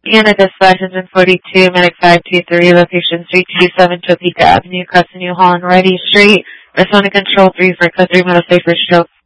Canada Dispatch Engine 42, Medic 523, location 327 Topeka Avenue, Crescent, New Holland, Ready Street. Responding Control 3 for code 3 Metal Safe for stroke.